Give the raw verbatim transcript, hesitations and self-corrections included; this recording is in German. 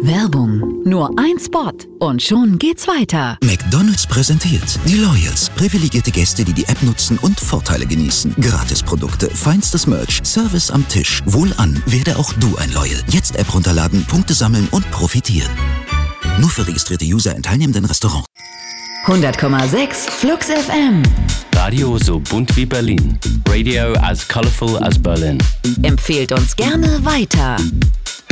Werbung. Nur ein Spot und schon geht's weiter. McDonald's präsentiert die Loyals. Privilegierte Gäste, die die App nutzen und Vorteile genießen. Gratisprodukte, feinstes Merch, Service am Tisch. Wohlan, werde auch du ein Loyal. Jetzt App runterladen, Punkte sammeln und profitieren. Nur für registrierte User in teilnehmenden Restaurants. hundert Komma sechs Flux F M. Radio so bunt wie Berlin. Radio as colorful as Berlin. Empfehlt uns gerne weiter.